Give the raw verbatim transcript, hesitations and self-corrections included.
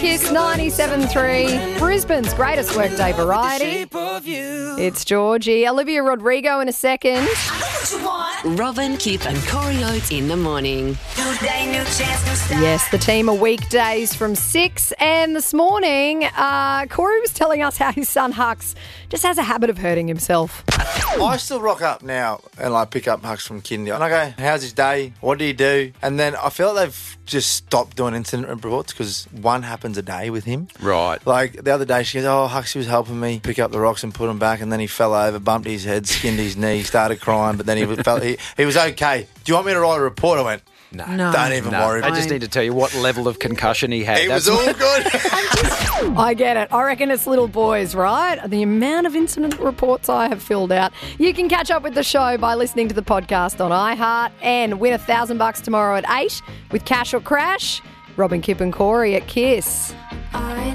Kiss ninety-seven three, Brisbane's greatest workday variety. It's Georgie. Olivia Rodrigo in a second. Robin, Kip and Corey Oates in the morning. Yes, the team are weekdays from six. And this morning, uh, Corey was telling us how his son Hux just has a habit of hurting himself. I still rock up now and like pick up Hux from kinder. And I go, how's his day? What did he do? And then I feel like they've just stopped doing incident reports because one happens a day with him. Right. Like the other day she goes, oh, Hux was helping me pick up the rocks and put them back, and then he fell over, bumped his head, skinned his knee, started crying, but then he felt he, he was okay. Do you want me to write a report? I went, No. No. Don't even No, worry. I just need to tell you what level of concussion he had. It was That's all good. I get it. I reckon it's little boys, right? The amount of incident reports I have filled out. You can catch up with the show by listening to the podcast on iHeart and win a thousand bucks tomorrow at eight with Cash or Crash. Robin, Kip and Corey at Kiss.